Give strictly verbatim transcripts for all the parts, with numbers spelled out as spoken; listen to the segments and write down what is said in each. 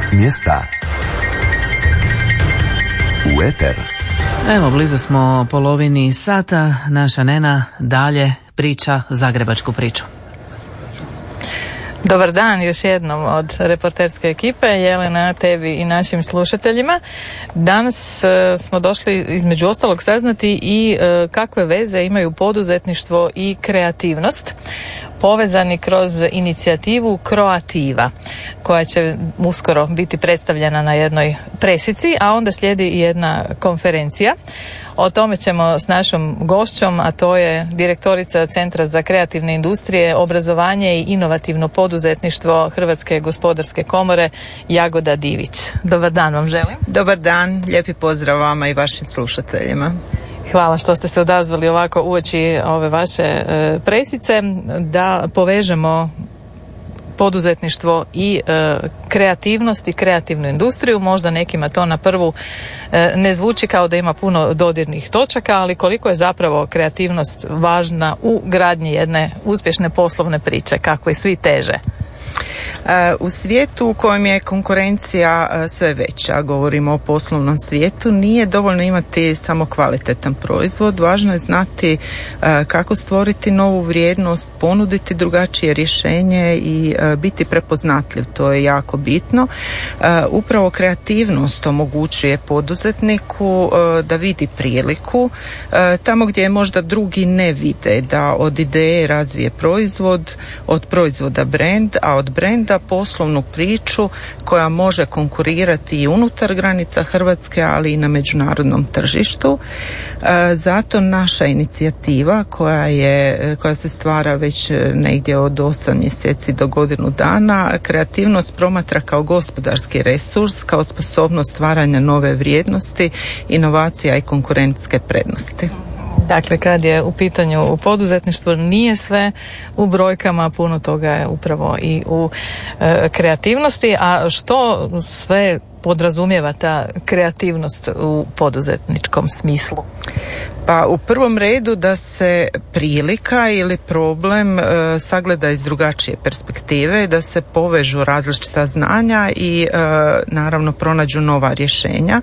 S mjesta u eter. Evo, blizu smo polovini sata. Naša Nena dalje priča zagrebačku priču. Dobar dan još jednom od reporterske ekipe, Jelena, tebi i našim slušateljima. Danas e, smo došli između ostalog saznati i e, kakve veze imaju poduzetništvo i kreativnost, povezani kroz inicijativu Croativa, koja će uskoro biti predstavljena na jednoj presici, a onda slijedi i jedna konferencija. O tome ćemo s našom gošćom, a to je direktorica Centra za kreativne industrije, obrazovanje i inovativno poduzetništvo Hrvatske gospodarske komore, Jagoda Divić. Dobar dan vam želim. Dobar dan, lijepi pozdrav vama i vašim slušateljima. Hvala što ste se odazvali ovako uoči ove vaše e, presice, da povežemo poduzetništvo i e, kreativnost i kreativnu industriju. Možda nekima to na prvu e, ne zvuči kao da ima puno dodirnih točaka, ali koliko je zapravo kreativnost važna u gradnji jedne uspješne poslovne priče, kako i svi teže. U svijetu u kojem je konkurencija sve veća, govorimo o poslovnom svijetu, nije dovoljno imati samo kvalitetan proizvod, važno je znati kako stvoriti novu vrijednost, ponuditi drugačije rješenje i biti prepoznatljiv, to je jako bitno. Upravo kreativnost omogućuje poduzetniku da vidi priliku tamo gdje je možda drugi ne vide, da od ideje razvije proizvod, od proizvoda brand, a od brenda poslovnu priču koja može konkurirati i unutar granica Hrvatske, ali i na međunarodnom tržištu. E, zato naša inicijativa koja je, koja se stvara već negdje od osam mjeseci do godinu dana, kreativnost promatra kao gospodarski resurs, kao sposobnost stvaranja nove vrijednosti, inovacija i konkurentske prednosti. Dakle, kad je u pitanju u poduzetništvu, nije sve u brojkama, puno toga je upravo i u e, kreativnosti. A što sve podrazumijeva ta kreativnost u poduzetničkom smislu? Pa u prvom redu da se prilika ili problem e, sagleda iz drugačije perspektive, da se povežu različita znanja i e, naravno pronađu nova rješenja.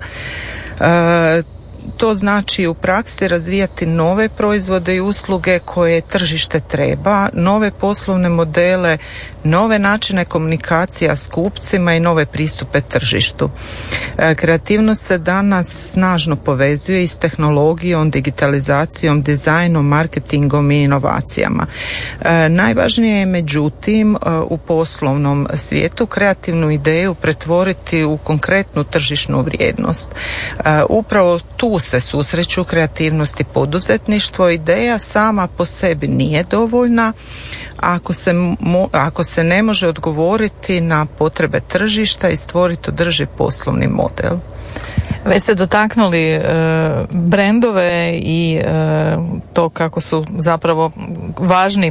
E, To znači u praksi razvijati nove proizvode i usluge koje tržište treba, nove poslovne modele, nove načine komunikacija s kupcima i nove pristupe tržištu. Kreativnost se danas snažno povezuje i s tehnologijom, digitalizacijom, dizajnom, marketingom i inovacijama. Najvažnije je međutim u poslovnom svijetu kreativnu ideju pretvoriti u konkretnu tržišnu vrijednost. Upravo tu se susreću kreativnost i poduzetništvo. Ideja sama po sebi nije dovoljna ako se, mo, ako se ne može odgovoriti na potrebe tržišta i stvoriti održiv poslovni model. Već ste dotaknuli e, brendove i e, to kako su zapravo važni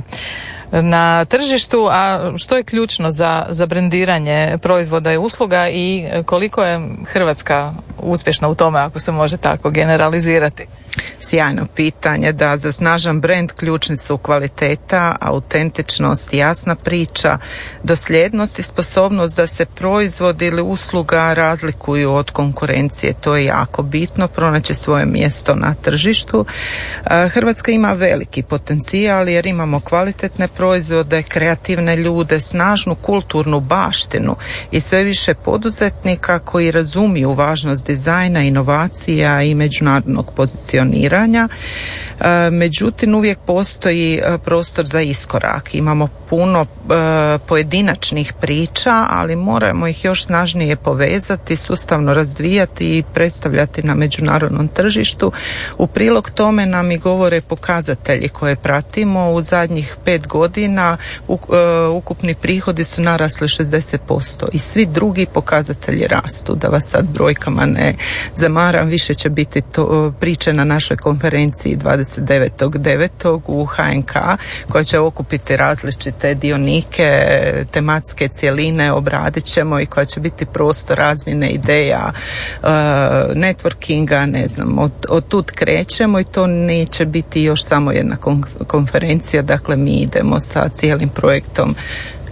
na tržištu, a što je ključno za, za brendiranje proizvoda i usluga i koliko je Hrvatska uspješna u tome, ako se može tako generalizirati? Sjajno pitanje. Da, za snažan brend ključni su kvaliteta, autentičnost, jasna priča, dosljednost i sposobnost da se proizvod ili usluga razlikuju od konkurencije. To je jako bitno, pronaći svoje mjesto na tržištu. Hrvatska ima veliki potencijal jer imamo kvalitetne proizvode, kreativne ljude, snažnu kulturnu baštinu i sve više poduzetnika koji razumiju važnost dizajna, inovacija i međunarodnog pozicioniranja. Međutim, uvijek postoji prostor za iskorak. Imamo puno pojedinačnih priča, ali moramo ih još snažnije povezati, sustavno razvijati i predstavljati na međunarodnom tržištu. U prilog tome nam i govore pokazatelji koje pratimo. U zadnjih pet godina ukupni prihodi su narasli šezdeset posto i svi drugi pokazatelji rastu. Da vas sad brojkama ne zamaram, više će biti to priče na našoj konferenciji dvadeset devetog devetog u H N K, koja će okupiti različite dionike, tematske cjeline, obradit ćemo i koja će biti prostor razmjene ideja, uh, networkinga, ne znam, od, od tud krećemo i to neće biti još samo jedna konferencija, dakle mi idemo sa cijelim projektom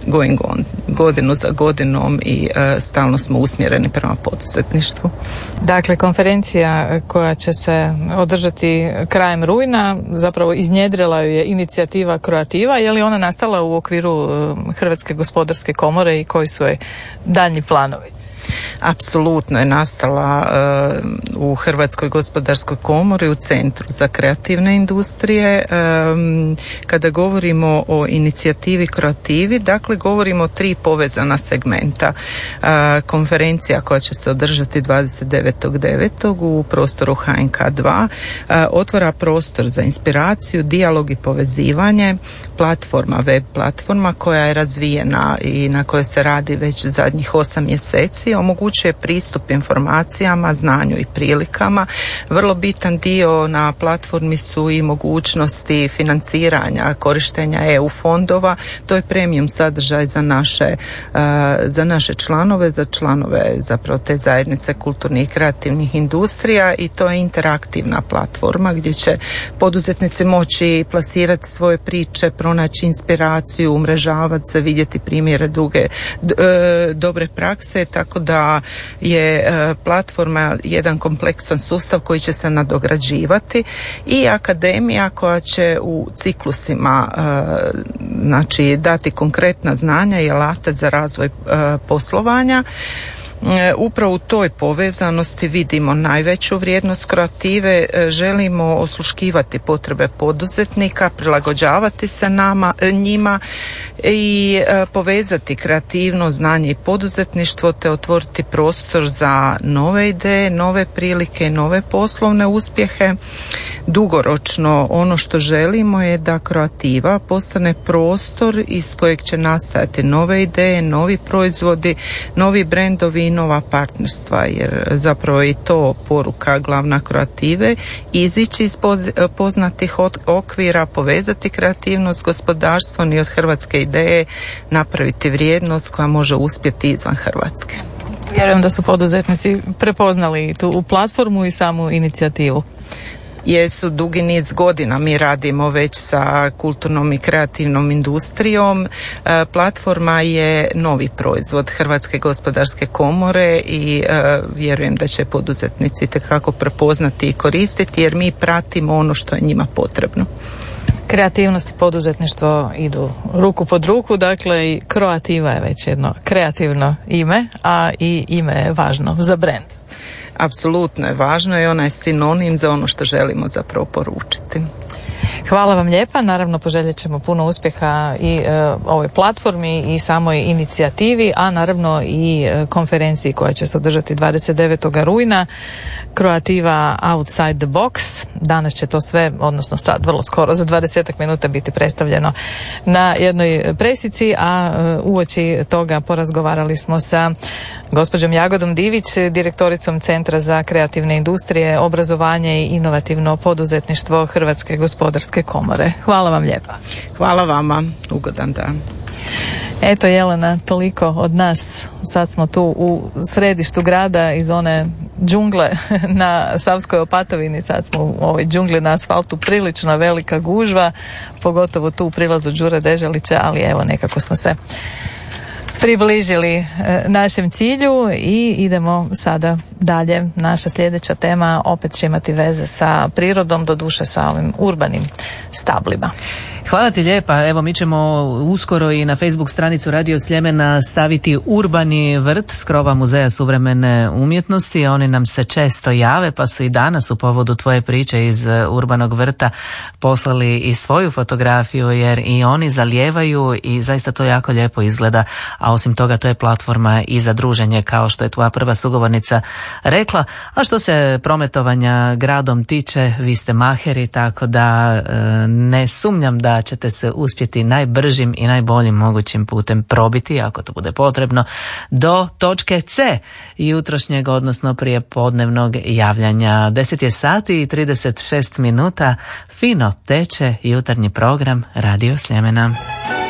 going on, godinu za godinom i uh, stalno smo usmjereni prema poduzetništvu. Dakle, konferencija koja će se održati krajem rujna, zapravo iznjedrila ju je inicijativa Croativa. Je li ona nastala u okviru Hrvatske gospodarske komore i koji su joj daljnji planovi? Apsolutno je nastala uh, u Hrvatskoj gospodarskoj komori u Centru za kreativne industrije. Um, kada govorimo o inicijativi Croativi, dakle govorimo o tri povezana segmenta. Uh, konferencija koja će se održati dvadeset devetog devetog u prostoru H N K dva uh, otvara prostor za inspiraciju, dijalog i povezivanje, platforma, web platforma koja je razvijena i na kojoj se radi već zadnjih osam mjeseci, omogućuje pristup informacijama, znanju i prilikama. Vrlo bitan dio na platformi su i mogućnosti financiranja, korištenja E U fondova. To je premium sadržaj za naše, uh, za naše članove, za članove zapravo te zajednice kulturnih i kreativnih industrija, i to je interaktivna platforma gdje će poduzetnici moći plasirati svoje priče, pronaći inspiraciju, umrežavati se, vidjeti primjere duge, d, e, dobre prakse, tako da je e, platforma jedan kompleksan sustav koji će se nadograđivati, i akademija koja će u ciklusima e, znači dati konkretna znanja i alate za razvoj e, poslovanja. Upravo u toj povezanosti vidimo najveću vrijednost Croative. Želimo osluškivati potrebe poduzetnika, prilagođavati se nama, njima i povezati kreativno znanje i poduzetništvo, te otvoriti prostor za nove ideje, nove prilike, nove poslovne uspjehe. Dugoročno ono što želimo je da Croativa postane prostor iz kojeg će nastajati nove ideje, novi proizvodi, novi brendovi i nova partnerstva, jer zapravo je i to poruka glavna Croative, izići iz poznatih okvira, povezati kreativnost s gospodarstvom i od hrvatske ideje napraviti vrijednost koja može uspjeti izvan Hrvatske. Vjerujem da su poduzetnici prepoznali tu platformu i samu inicijativu. Jesu, dugi niz godina mi radimo već sa kulturnom i kreativnom industrijom. E, platforma je novi proizvod Hrvatske gospodarske komore i e, vjerujem da će poduzetnici tekako prepoznati i koristiti, jer mi pratimo ono što je njima potrebno. Kreativnost i poduzetništvo idu ruku pod ruku, dakle i Croativa je već jedno kreativno ime, a i ime je važno za brand. Apsolutno je važno i ona je sinonim za ono što želimo zapravo poručiti. Hvala vam lijepa, naravno poželjet ćemo puno uspjeha i e, ovoj platformi i samoj inicijativi, a naravno i e, konferenciji koja će se održati dvadeset devetog rujna, Croativa Outside the Box. Danas će to sve, odnosno sad vrlo skoro, za dvadesetak minuta biti predstavljeno na jednoj presici, a e, uoči toga porazgovarali smo sa gospođom Jagodom Divić, direktoricom Centra za kreativne industrije, obrazovanje i inovativno poduzetništvo Hrvatske gospodarske komore. Hvala vam lijepa. Hvala vama, ugodan dan. Eto Jelena, toliko od nas. Sad smo tu u središtu grada iz one džungle na Savskoj Opatovini. Sad smo u ovoj džungli na asfaltu, prilično velika gužva, pogotovo tu u prilazu Đure Deželića, ali evo nekako smo se približili e, našem cilju i idemo sada dalje. Naša sljedeća tema opet će imati veze sa prirodom, doduše sa ovim urbanim stablima. Hvala ti lijepa. Evo, mi ćemo uskoro i na Facebook stranicu Radio Sljemena staviti urbani vrt s krova Muzeja suvremene umjetnosti. Oni nam se često jave, pa su i danas u povodu tvoje priče iz urbanog vrta poslali i svoju fotografiju, jer i oni zalijevaju i zaista to jako lijepo izgleda. A osim toga, to je platforma i za druženje, kao što je tvoja prva sugovornica rekla. A što se prometovanja gradom tiče, vi ste maheri, tako da e, ne sumnjam da ćete se uspjeti najbržim i najboljim mogućim putem probiti, ako to bude potrebno, do točke C jutrošnjeg, odnosno prije podnevnog javljanja. deset je sati i trideset šest minuta, fino teče jutarnji program Radio Sljemena.